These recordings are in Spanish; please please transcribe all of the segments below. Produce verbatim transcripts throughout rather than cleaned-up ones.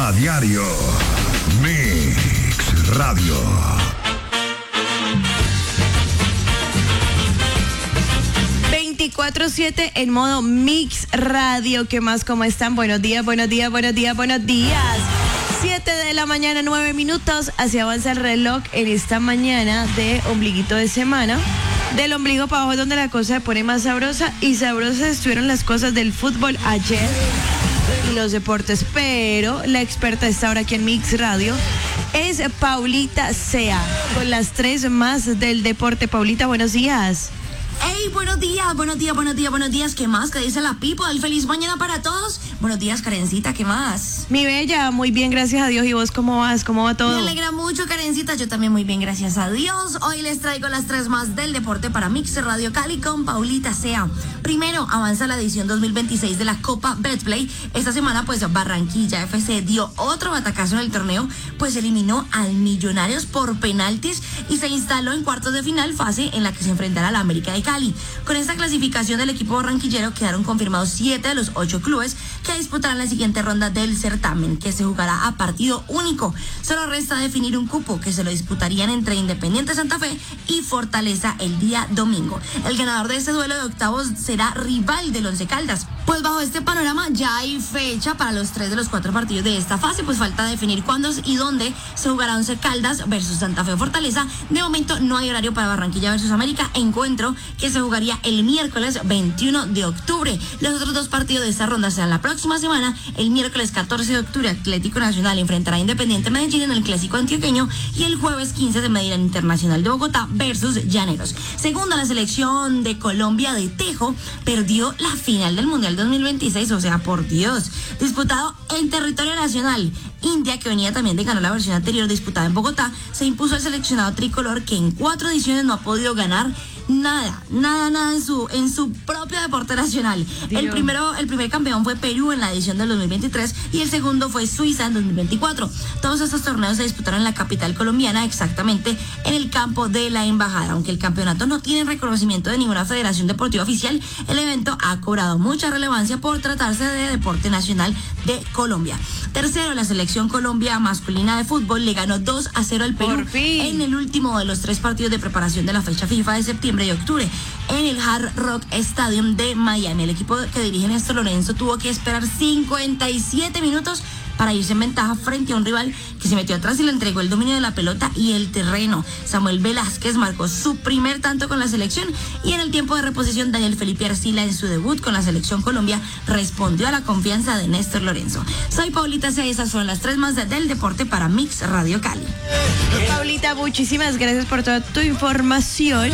A diario. Mix Radio. veinticuatro siete en modo Mix Radio. ¿Qué más? ¿Cómo están? Buenos días, buenos días, buenos días, buenos días. siete de la mañana, nueve minutos. Así avanza el reloj en esta mañana de ombliguito de semana. Del ombligo para abajo es donde la cosa se pone más sabrosa. Y sabrosas estuvieron las cosas del fútbol ayer y los deportes. Pero la experta está ahora aquí en Mix Radio es Paulita Sea, con las tres más del deporte. Paulita, buenos días. Hey, buenos días, buenos días, buenos días, buenos días. ¿Qué más? ¿Qué dice la people? Feliz mañana para todos. Buenos días, Karencita, ¿qué más? Mi bella, muy bien, gracias a Dios. ¿Y vos cómo vas? ¿Cómo va todo? Me alegra mucho, Karencita. Yo también muy bien, gracias a Dios. Hoy les traigo las tres más del deporte para Mix Radio Cali con Paulita Sea. Primero, avanza la edición dos mil veintiséis de la Copa Betplay. Esta semana, pues, Barranquilla F C dio otro batacazo en el torneo, pues eliminó al Millonarios por penaltis y se instaló en cuartos de final, fase en la que se enfrentará a la América de Cali. Con esta clasificación del equipo barranquillero quedaron confirmados siete de los ocho clubes que disputarán la siguiente ronda del certamen, que se jugará a partido único. Solo resta definir un cupo que se lo disputarían entre Independiente Santa Fe y Fortaleza el día domingo. El ganador de este duelo de octavos será rival del Once Caldas. Pues bajo este panorama ya hay fecha para los tres de los cuatro partidos de esta fase, pues falta definir cuándo y dónde se jugará Once Caldas versus Santa Fe o Fortaleza. De momento no hay horario para Barranquilla versus América, encuentro que se jugaría el miércoles veintiuno de octubre. Los otros dos partidos de esta ronda serán la próxima semana. El miércoles catorce de octubre Atlético Nacional enfrentará a Independiente Medellín en el Clásico Antioqueño y el jueves quince se medirá el Internacional de Bogotá versus Llaneros. Segunda, la selección de Colombia de tejo perdió la final del Mundial dos mil veintiséis, o sea, por Dios, disputado en territorio nacional. India, que venía también de ganar la versión anterior disputada en Bogotá, se impuso al seleccionado tricolor que en cuatro ediciones no ha podido ganar nada, nada, nada en su en su propio deporte nacional. Dios. El primero, el primer campeón fue Perú en la edición del dos mil veintitrés y el segundo fue Suiza en dos mil veinticuatro. Todos estos torneos se disputaron en la capital colombiana, exactamente en el campo de la Embajada. Aunque el campeonato no tiene reconocimiento de ninguna federación deportiva oficial, el evento ha cobrado mucha relevancia por tratarse de deporte nacional de Colombia. Tercero, la selección Colombia masculina de fútbol le ganó dos a cero al Perú en el último de los tres partidos de preparación de la fecha FIFA de septiembre y octubre en el Hard Rock Stadium de Miami. El equipo que dirige Néstor Lorenzo tuvo que esperar cincuenta y siete minutos para irse en ventaja frente a un rival que se metió atrás y le entregó el dominio de la pelota y el terreno. Samuel Velázquez marcó su primer tanto con la selección y en el tiempo de reposición Daniel Felipe Arcila, en su debut con la selección Colombia, respondió a la confianza de Néstor Lorenzo. Soy Paulita Sea, esas son las tres más del deporte para Mix Radio Cali. Paulita, muchísimas gracias por toda tu información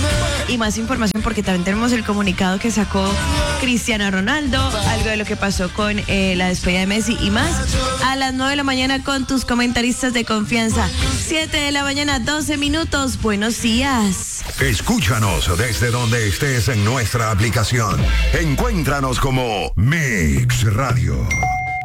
y más información porque también tenemos el comunicado que sacó Cristiano Ronaldo, algo de lo que pasó con eh, la despedida de Messi y más a las nueve de la mañana con tus comentaristas de confianza. siete de la mañana, doce minutos. Buenos días. Escúchanos desde donde estés en nuestra aplicación. Encuéntranos como Mix Radio.